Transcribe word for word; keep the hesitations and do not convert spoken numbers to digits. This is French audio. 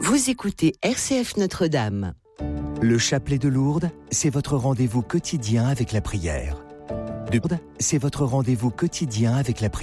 Vous écoutez R C F Notre-Dame. Le chapelet de Lourdes, c'est votre rendez-vous quotidien avec la prière. De Lourdes, c'est votre rendez-vous quotidien avec la prière.